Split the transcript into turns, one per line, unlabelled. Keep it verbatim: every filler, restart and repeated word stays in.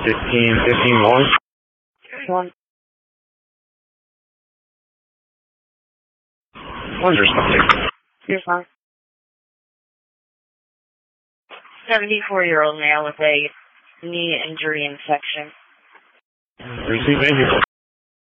fifteen, fifteen one.
One.
One's or something.
Here's one. seventy-four-year-old male with a knee injury infection.
Receive, thank you.